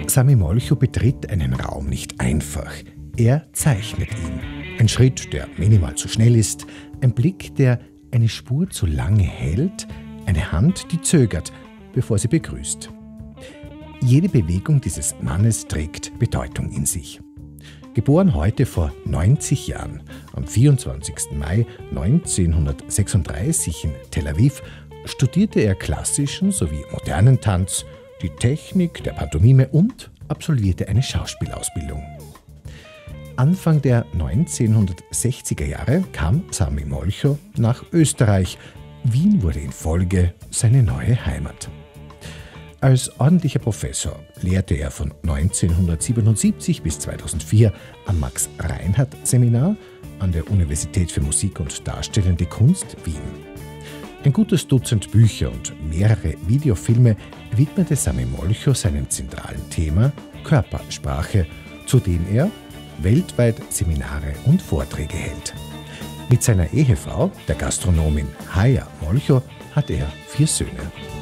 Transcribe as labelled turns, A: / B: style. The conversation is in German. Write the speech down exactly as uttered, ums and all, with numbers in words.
A: Sami Molcho betritt einen Raum nicht einfach. Er zeichnet ihn. Ein Schritt, der minimal zu schnell ist, ein Blick, der eine Spur zu lange hält, eine Hand, die zögert, bevor sie begrüßt. Jede Bewegung dieses Mannes trägt Bedeutung in sich. Geboren heute vor neunzig Jahren, am vierundzwanzigsten Mai neunzehnhundertsechsunddreißig in Tel Aviv, studierte er klassischen sowie modernen Tanz, die Technik der Pantomime und absolvierte eine Schauspielausbildung. Anfang der neunzehnhundertsechziger Jahre kam Sami Molcho nach Österreich. Wien wurde in Folge seine neue Heimat. Als ordentlicher Professor lehrte er von neunzehnhundertsiebenundsiebzig bis zweitausendvier am Max-Reinhardt-Seminar an der Universität für Musik und Darstellende Kunst Wien. Ein gutes Dutzend Bücher und mehrere Videofilme widmete Sami Molcho seinem zentralen Thema Körpersprache, zu dem er weltweit Seminare und Vorträge hält. Mit seiner Ehefrau, der Gastronomin Haya Molcho, hat er vier Söhne.